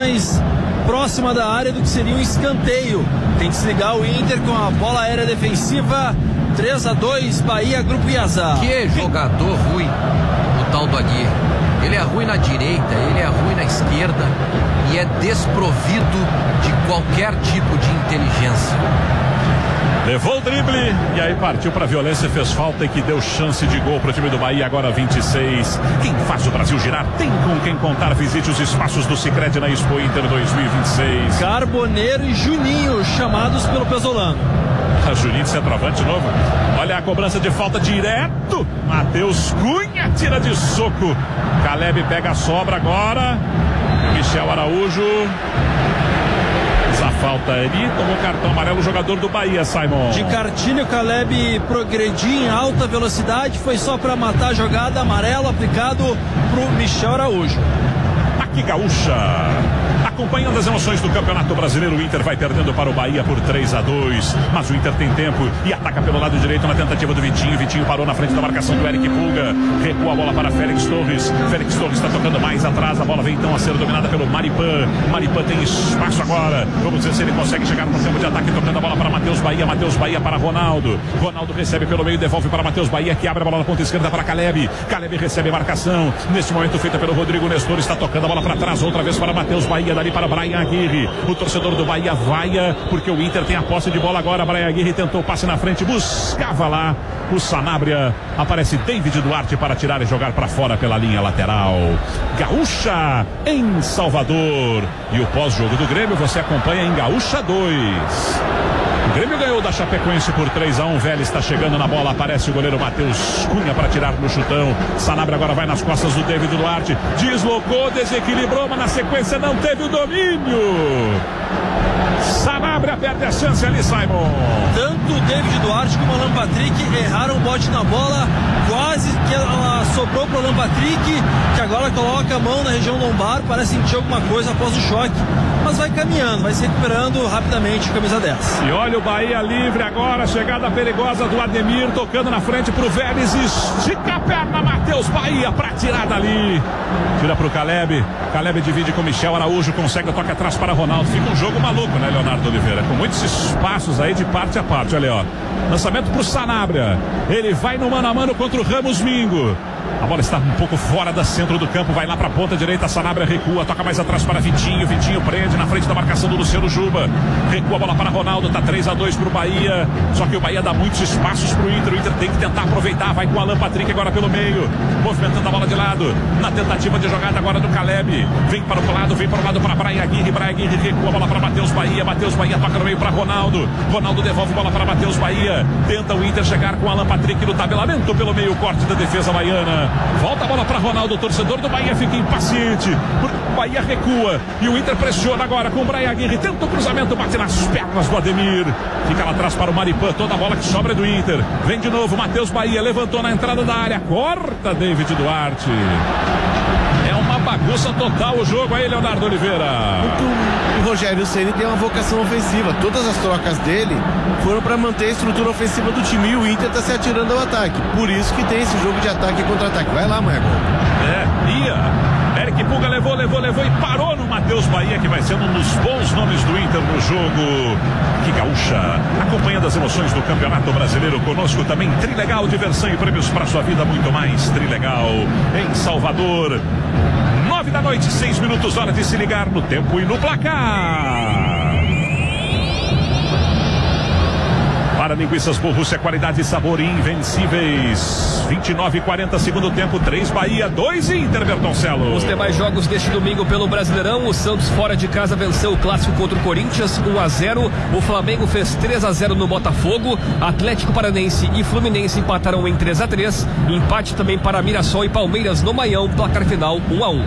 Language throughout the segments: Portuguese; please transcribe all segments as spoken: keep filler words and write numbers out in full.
mais próxima da área do que seria um escanteio. Tem que desligar o Inter com a bola aérea defensiva. três a dois, Bahia, Grupo Iazá. Que jogador ruim, o tal do Aguirre. Ele é ruim na direita, ele é ruim na esquerda e é desprovido de qualquer tipo de inteligência. Levou o drible e aí partiu pra violência, fez falta e que deu chance de gol pro time do Bahia, agora vinte e seis. Quem faz o Brasil girar tem com quem contar. Visite os espaços do Sicredi na Expo Inter dois mil e vinte e seis. Carboneiro e Juninho chamados pelo Pesolano. A Juninho de centroavante novo. Olha a cobrança de falta direto. Matheus Cunha tira de soco. Caleb pega a sobra agora. Michel Araújo. A falta ali, tomou cartão amarelo o jogador do Bahia, Simon. De cartilho, Caleb progrediu em alta velocidade, foi só para matar a jogada, amarelo aplicado pro Michel Araújo. Aqui Gaúcha, acompanhando as emoções do Campeonato Brasileiro, o Inter vai perdendo para o Bahia por três a dois, mas o Inter tem tempo e ataca pelo lado direito na tentativa do Vitinho. Vitinho parou na frente da marcação do Eric Pulga, recua a bola para Félix Torres. Félix Torres está tocando mais atrás, a bola vem então a ser dominada pelo Maripan. Maripan tem espaço agora, vamos ver se ele consegue chegar no campo de ataque, tocando a bola para Matheus Bahia. Matheus Bahia para Ronaldo. Ronaldo recebe pelo meio, devolve para Matheus Bahia, que abre a bola na ponta esquerda para Caleb. Caleb recebe marcação, neste momento feita pelo Rodrigo Nestor, está tocando a bola para trás, outra vez para Matheus Bahia, dali para Brian Aguirre. O torcedor do Bahia vaia, porque o Inter tem a posse de bola agora. Brian Aguirre tentou passe na frente, buscava lá o Sanabria. Aparece David Duarte para tirar e jogar para fora pela linha lateral. Gaúcha em Salvador. E o pós-jogo do Grêmio você acompanha em Gaúcha dois. O Grêmio ganhou da Chapecoense por três a um. Vélez está chegando na bola, aparece o goleiro Matheus Cunha para tirar no chutão. Sanabria agora vai nas costas do David Duarte, deslocou, desequilibrou, mas na sequência não teve o domínio. Sanabria perde a chance ali, Simon. Tanto o David Duarte como o Alan Patrick erraram o bote na bola, quase que ela sobrou para o Alan Patrick, que agora coloca a mão na região lombar, parece sentir alguma coisa após o choque, mas vai caminhando, vai se recuperando rapidamente, camisa dez. E olha o Bahia livre agora, chegada perigosa do Ademir, tocando na frente pro Vélez, estica a perna, Matheus Bahia para tirar dali. Tira pro Caleb, Caleb divide com Michel Araújo, consegue, toca atrás para Ronaldo. Fica um jogo maluco, né, Leonardo Oliveira? Com muitos espaços aí de parte a parte, olha, ó. Lançamento pro Sanabria, ele vai no mano a mano contra o Ramos Mingo. A bola está um pouco fora do centro do campo, vai lá para a ponta direita, Sanabria recua, toca mais atrás para Vitinho, Vitinho prende na frente da marcação do Luciano Juba, recua a bola para Ronaldo, tá três a dois pro Bahia, só que o Bahia dá muitos espaços pro Inter, o Inter tem que tentar aproveitar, vai com o Alan Patrick agora pelo meio, movimentando a bola de lado, na tentativa de jogada agora do Caleb, vem para o lado, vem para o lado para Brian Aguirre, Brian Aguirre recua a bola para Matheus Bahia, Matheus Bahia toca no meio para Ronaldo, Ronaldo devolve a bola para Matheus Bahia, tenta o Inter chegar com o Alan Patrick no tabelamento pelo meio, corte da defesa baiana. Volta a bola para Ronaldo, o torcedor do Bahia fica impaciente, porque o Bahia recua e o Inter pressiona agora com o Brian Aguirre, tenta o cruzamento, bate nas pernas do Ademir, fica lá atrás para o Maripan, toda a bola que sobra é do Inter, vem de novo, Matheus Bahia levantou na entrada da área, corta David Duarte. É uma bagunça total o jogo aí, Leonardo Oliveira. O Rogério Ceni tem uma vocação ofensiva, todas as trocas dele foram para manter a estrutura ofensiva do time e o Inter está se atirando ao ataque, por isso que tem esse jogo de ataque e contra-ataque. Vai lá, Marco. É, ia. Eric Pulga levou, levou, levou e parou no Matheus Bahia, que vai sendo um dos bons nomes do Inter no jogo. Que Gaúcha, acompanhando as emoções do Campeonato Brasileiro, conosco também Trilegal, diversão e prêmios para sua vida, muito mais. Trilegal em Salvador. Nove da noite, seis minutos, hora de se ligar no tempo e no placar. Para linguiças Borrússia, qualidade e sabor invencíveis. vinte e nove e quarenta, segundo tempo, três Bahia, dois Inter, Bertoncello. Os demais jogos deste domingo pelo Brasileirão, o Santos fora de casa venceu o clássico contra o Corinthians, um a zero. O Flamengo fez três a zero no Botafogo. Atlético Paranense e Fluminense empataram em três a três. Empate também para Mirassol e Palmeiras no Maião, placar final um a um.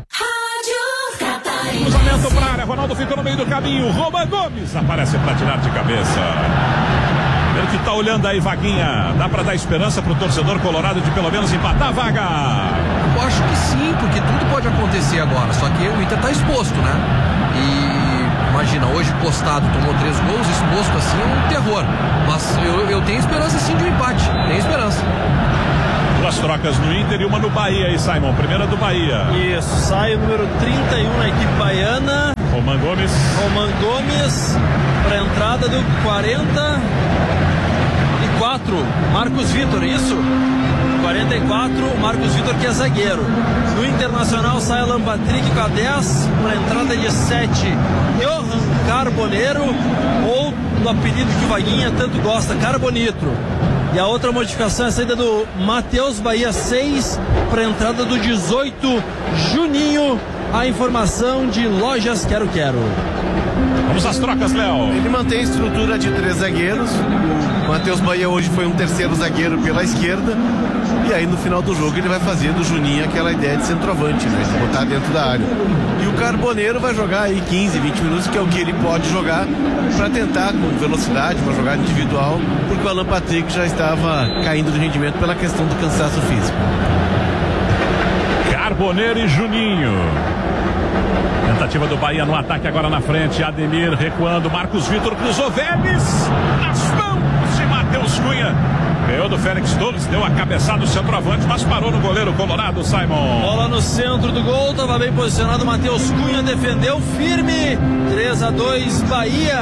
Cruzamento para a área, Ronaldo ficou no meio do caminho, Roman Gomes aparece para tirar de cabeça. Ele que tá olhando aí, Vaguinha, dá para dar esperança pro torcedor colorado de pelo menos empatar a vaga? Eu acho que sim, porque tudo pode acontecer agora, só que o Inter tá exposto, né? E imagina, hoje postado, tomou três gols, exposto assim é um terror, mas eu, eu tenho esperança sim de um empate, tenho esperança. Duas trocas no Inter e uma no Bahia aí, Simon. Primeira do Bahia. Isso, sai o número trinta e um na equipe baiana. Gomes. Roman Gomes para a entrada do quarenta e quatro, Marcos Vitor, isso? quarenta e quatro, Marcos Vitor, que é zagueiro. No Internacional sai Alan Patrick com a dez, para a entrada de sete, Johan Carboneiro, ou no apelido que o Vaguinha tanto gosta, Carbonitro. E a outra modificação é a saída do Matheus Bahia, seis, para a entrada do dezoito, Juninho. A informação de Lojas Quero Quero. Vamos às trocas, Léo. Ele mantém a estrutura de três zagueiros. O Matheus Bahia hoje foi um terceiro zagueiro pela esquerda. E aí no final do jogo ele vai fazer do Juninho aquela ideia de centroavante, né? De botar dentro da área. E o Carboneiro vai jogar aí quinze, vinte minutos, que é o que ele pode jogar, para tentar com velocidade, uma jogada individual, porque o Alan Patrick já estava caindo de rendimento pela questão do cansaço físico. Carboneiro e Juninho. Tentativa do Bahia no ataque agora na frente. Ademir recuando. Marcos Vitor cruzou. Vélez nas mãos de Matheus Cunha. Ganhou do Félix Torres. Deu a cabeçada do centroavante, mas parou no goleiro colorado, Simon. Bola no centro do gol. Estava bem posicionado. Matheus Cunha defendeu firme. três a dois Bahia.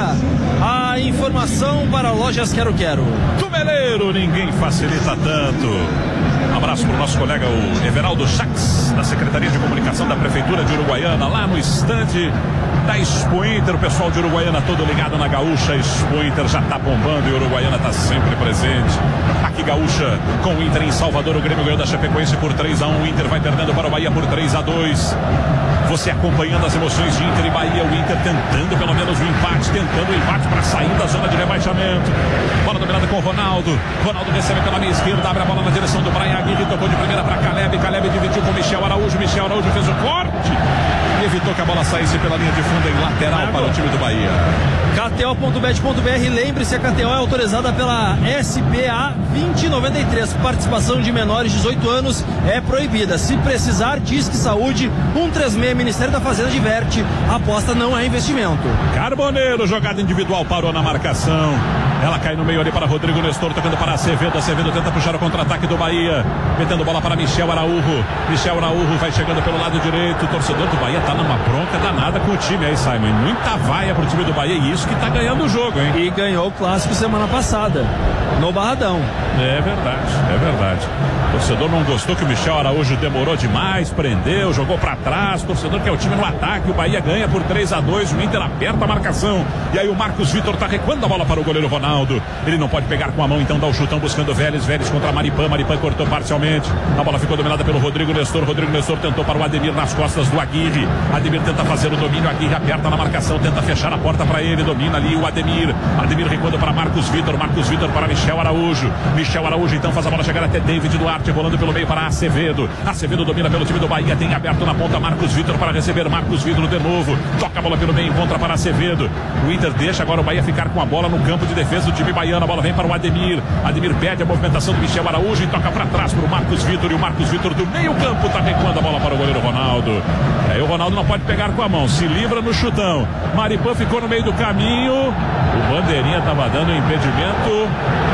A informação para Lojas Quero Quero. Tumeleiro, ninguém facilita tanto. Um abraço para o nosso colega, o Everaldo Chax, da Secretaria de Comunicação da Prefeitura de Uruguaiana, lá no estande da Expo Inter. O pessoal de Uruguaiana todo ligado na Gaúcha. Expo Inter já está bombando e Uruguaiana está sempre presente. Aqui Gaúcha com o Inter em Salvador. O Grêmio ganhou da Chapecoense por três a um. O Inter vai perdendo para o Bahia por três a dois. Você acompanhando as emoções de Inter e Bahia. O Inter tentando pelo menos o empate, tentando o empate para sair da zona de rebaixamento. Bola dominada com o Ronaldo. Ronaldo recebe pela meia esquerda, abre a bola na direção do Brian Aguirre, tocou de primeira para Caleb. Caleb dividiu com Michel Araújo. Michel Araújo fez o corte e evitou que a bola saísse pela linha de fundo em lateral para o time do Bahia. K T O ponto bet ponto B R, lembre-se, a K T O é autorizada pela S P A vinte noventa e três. Participação de menores de dezoito anos é proibida. Se precisar, Disque Saúde um três seis, Ministério da Fazenda diverte. Aposta não é investimento. Carboneiro, jogada individual, parou na marcação. Ela cai no meio ali para Rodrigo Nestor, tocando para Acevedo. Acevedo tenta puxar o contra-ataque do Bahia, metendo bola para Michel Araújo. Michel Araújo vai chegando pelo lado direito. O torcedor do Bahia tá numa bronca danada com o time aí, Simon. Muita vaia pro time do Bahia, e isso que tá ganhando o jogo, hein? E ganhou o clássico semana passada, no Barradão. É verdade, é verdade. O torcedor não gostou que o Michel Araújo demorou demais, prendeu, jogou para trás. O torcedor quer o time no ataque. O Bahia ganha por três a dois. O Inter aperta a marcação. E aí o Marcos Vitor tá recuando a bola para o goleiro Ronaldo. Ele não pode pegar com a mão, então dá o chutão buscando o Vélez. Vélez contra Maripã. Maripã cortou parcialmente. A bola ficou dominada pelo Rodrigo Nestor. Rodrigo Nestor tentou para o Ademir nas costas do Aguirre. Ademir tenta fazer o domínio. Aguirre aperta na marcação, tenta fechar a porta para ele. Domina ali o Ademir. Ademir recuando para Marcos Vitor. Marcos Vitor para Michel Araújo. Michel Araújo então faz a bola chegar até David Duarte, rolando pelo meio para Acevedo. Acevedo domina pelo time do Bahia. Tem aberto na ponta Marcos Vitor para receber. Marcos Vitor de novo. Toca a bola pelo meio, encontra para Acevedo. O Inter deixa agora o Bahia ficar com a bola no campo de defesa do time baiano. A bola vem para o Ademir. Ademir pede a movimentação do Michel Araújo e toca para trás para o Marcos Vitor. E o Marcos Vitor do meio campo está recuando a bola para o goleiro Ronaldo. Aí o Ronaldo não pode pegar com a mão, se livra no chutão. Maripã ficou no meio do caminho. O bandeirinha estava dando impedimento.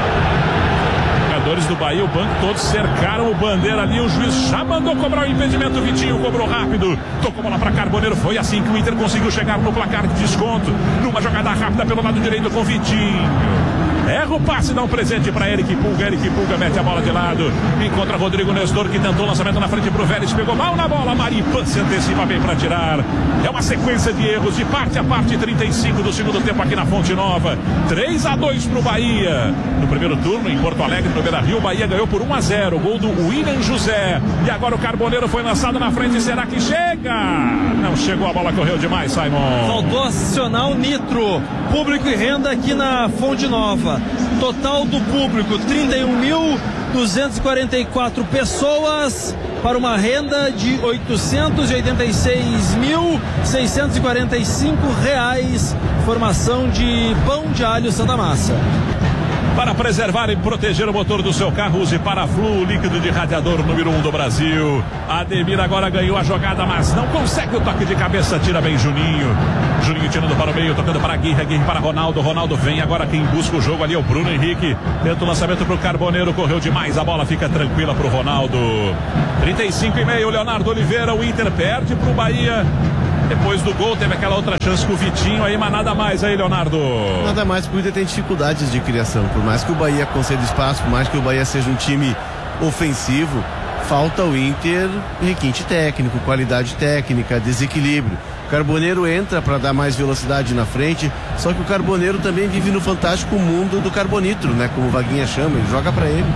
Jogadores do Bahia, o banco todos cercaram o Bandeira ali. O juiz já mandou cobrar o impedimento. O Vitinho cobrou rápido, tocou bola para Carboneiro. Foi assim que o Inter conseguiu chegar no placar de desconto, numa jogada rápida pelo lado direito com o Vitinho. Erra o passe, dá um presente para Eric Pulga. Eric Pulga mete a bola de lado, encontra Rodrigo Nestor, que tentou o lançamento na frente pro Vélez, pegou mal na bola. Maripã se antecipa bem para tirar. É uma sequência de erros de parte a parte. Trinta e cinco do segundo tempo aqui na Fonte Nova. três a dois pro Bahia. No primeiro turno em Porto Alegre, no Beira-Rio, o Bahia ganhou por um a zero. Gol do William José. E agora o Carboneiro foi lançado na frente. Será que chega? Não chegou, a bola correu demais, Simon. Faltou acionar o Nitro. Público e renda aqui na Fonte Nova. Total do público, trinta e um mil duzentas e quarenta e quatro pessoas, para uma renda de oitocentos e oitenta e seis mil seiscentos e quarenta e cinco reais. Formação de Pão de Alho Santa Massa. Para preservar e proteger o motor do seu carro, use Paraflu, líquido de radiador número um do Brasil. Ademir agora ganhou a jogada, mas não consegue o toque de cabeça. Tira bem Juninho. Juninho tirando para o meio, tocando para Aguirre. Aguirre para Ronaldo. Ronaldo vem agora, quem busca o jogo ali é o Bruno Henrique. Tenta o lançamento para o Carboneiro, correu demais. A bola fica tranquila para o Ronaldo. trinta e cinco e meio, Leonardo Oliveira. O Inter perde para o Bahia. Depois do gol teve aquela outra chance com o Vitinho aí, mas nada mais aí, Leonardo. Nada mais, porque o Inter tem dificuldades de criação. Por mais que o Bahia conceda espaço, por mais que o Bahia seja um time ofensivo, falta o Inter requinte técnico, qualidade técnica, desequilíbrio. O Carboneiro entra para dar mais velocidade na frente, só que o Carboneiro também vive no fantástico mundo do carbonitro, né? Como o Vaguinha chama, ele joga para ele.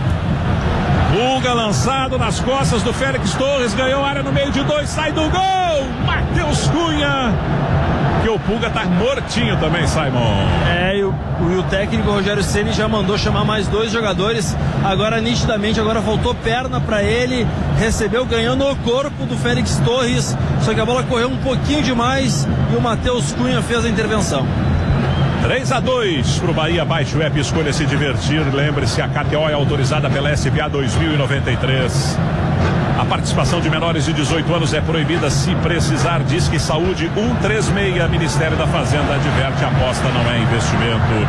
Pulga lançado nas costas do Félix Torres, ganhou área no meio de dois, sai do gol, Matheus Cunha, que o Pulga tá mortinho também, Simon. É, e o, o, o técnico Rogério Ceni já mandou chamar mais dois jogadores, agora nitidamente, agora faltou perna para ele, recebeu, ganhou no corpo do Félix Torres, só que a bola correu um pouquinho demais e o Matheus Cunha fez a intervenção. três a dois pro Bahia. Baixe o app, escolha se divertir. Lembre-se, a K T O é autorizada pela S B A dois mil e noventa e três. A participação de menores de dezoito anos é proibida se precisar. Disque Saúde um três seis. Ministério da Fazenda adverte, aposta não é investimento.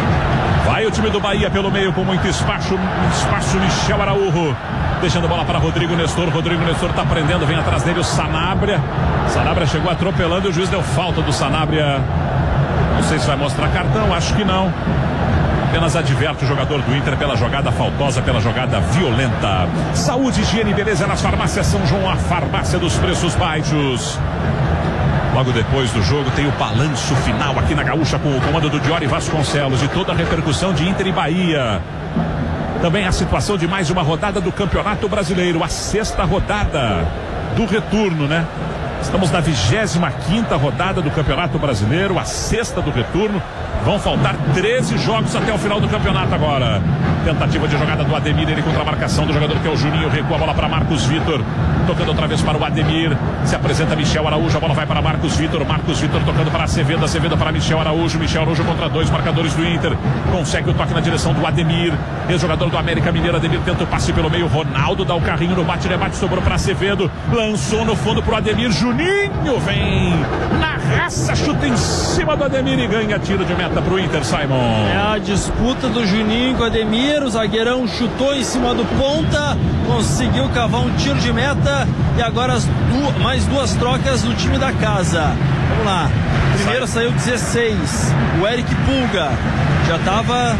Vai o time do Bahia pelo meio com muito espaço. Espaço, Michel Araújo. Deixando a bola para Rodrigo Nestor. Rodrigo Nestor tá prendendo, vem atrás dele o Sanabria. Sanabria chegou atropelando e o juiz deu falta do Sanabria. Não sei se vai mostrar cartão, acho que não. Apenas adverte o jogador do Inter pela jogada faltosa, pela jogada violenta. Saúde, higiene e beleza nas farmácias São João, a farmácia dos preços baixos. Logo depois do jogo tem o balanço final aqui na Gaúcha com o comando do Diori Vasconcelos e toda a repercussão de Inter e Bahia. Também a situação de mais uma rodada do Campeonato Brasileiro, a sexta rodada do retorno, né? Estamos na vigésima quinta rodada do Campeonato Brasileiro, a sexta do retorno. Vão faltar treze jogos até o final do campeonato agora. Tentativa de jogada do Ademir, ele contra a marcação do jogador que é o Juninho, recua a bola para Marcos Vitor. Tocando outra vez para o Ademir. Se apresenta Michel Araújo, a bola vai para Marcos Vitor. Marcos Vitor tocando para Acevedo, Acevedo para Michel Araújo. Michel Araújo contra dois marcadores do Inter. Consegue o toque na direção do Ademir. Ex-jogador do América Mineiro, Ademir tenta o passe pelo meio. Ronaldo dá o carrinho no bate-rebate, sobrou para Acevedo. Lançou no fundo para o Ademir. Juninho vem na raça, chuta em cima do Ademir e ganha tiro de meta para o Inter, Simon. É a disputa do Juninho com o Ademir. O zagueirão chutou em cima do ponta, conseguiu cavar um tiro de meta. E agora as duas, mais duas trocas do time da casa. Vamos lá. Primeiro Sai. Saiu dezesseis. O Eric Pulga já estava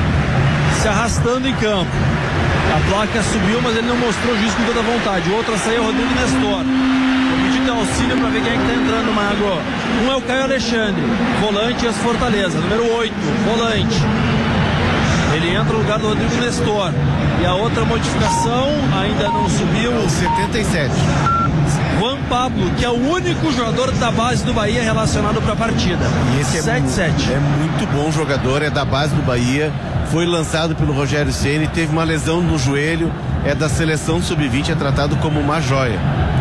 se arrastando em campo. A placa subiu, mas ele não mostrou juiz com toda vontade. O outro saiu o Rodrigo Nestor. Vou pedir teu auxílio para ver quem é que tá entrando, Mago. Um é o Caio Alexandre, volante ex Fortaleza. Número oito, volante. Ele entra no lugar do Rodrigo Nestor. E a outra modificação ainda não subiu. setenta e sete. Juan Pablo, que é o único jogador da base do Bahia relacionado para a partida. E esse sete sete. É, é muito bom jogador, é da base do Bahia. Foi lançado pelo Rogério Ceni, teve uma lesão no joelho, é da seleção sub vinte, é tratado como uma joia.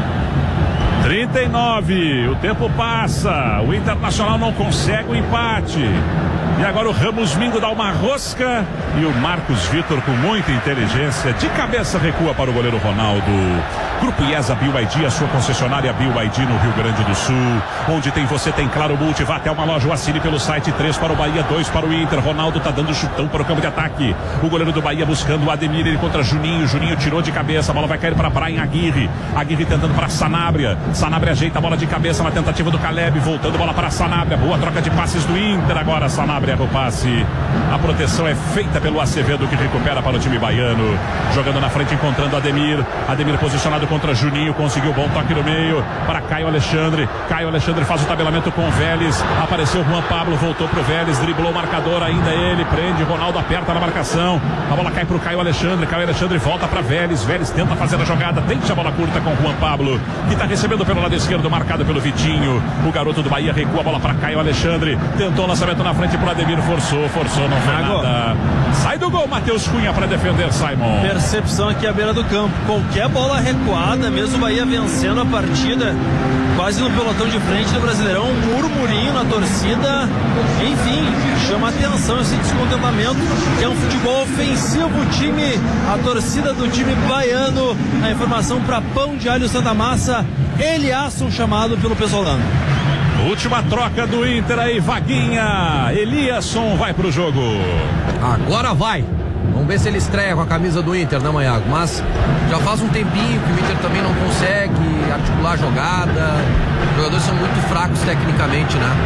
trinta e nove, o tempo passa, o Internacional não consegue o empate. E agora o Ramos Mingo dá uma rosca e o Marcos Vitor, com muita inteligência, de cabeça recua para o goleiro Ronaldo. Grupo IESA B Y D, a sua concessionária B Y D no Rio Grande do Sul. Onde tem você, tem Claro Multi. Vá até uma loja ou assine pelo site. Três para o Bahia, dois para o Inter. Ronaldo tá dando chutão para o campo de ataque. O goleiro do Bahia buscando o Ademir, ele contra Juninho. Juninho tirou de cabeça, a bola vai cair para Brian Aguirre. Aguirre tentando para Sanabria. Sanabria ajeita a bola de cabeça na tentativa do Caleb. Voltando a bola para Sanabria. Boa troca de passes do Inter. Agora Sanabria erra o passe. A proteção é feita pelo Acevedo, que recupera para o time baiano. Jogando na frente, encontrando Ademir. Ademir posicionado contra Juninho, conseguiu bom toque no meio para Caio Alexandre. Caio Alexandre faz o tabelamento com o Vélez. Apareceu Juan Pablo, voltou pro Vélez, driblou o marcador, ainda ele prende. Ronaldo aperta na marcação. A bola cai pro Caio Alexandre. Caio Alexandre volta para Vélez. Vélez tenta fazer a jogada, deixa a bola curta com Juan Pablo, que está recebendo pelo lado esquerdo, marcado pelo Vitinho. O garoto do Bahia recua a bola para Caio Alexandre. Tentou o lançamento na frente pro Ademir, forçou, forçou, não foi nada. Sai do gol, Matheus Cunha para defender, Simon. Percepção aqui à beira do campo. Qualquer bola recuada, mesmo o Bahia vencendo a partida, quase no pelotão de frente do Brasileirão, um murmurinho na torcida. Enfim, chama atenção esse descontentamento, que é um futebol ofensivo. O time, a torcida do time baiano. A informação para Pão de Alho Santa Massa, Eliasson chamado pelo Pesolano. Última troca do Inter aí, Vaguinha. Eliasson vai pro jogo. Agora vai. Vamos ver se ele estreia com a camisa do Inter, né, Maiago? Mas já faz um tempinho que o Inter também não consegue articular a jogada. Os jogadores são muito fracos tecnicamente, né?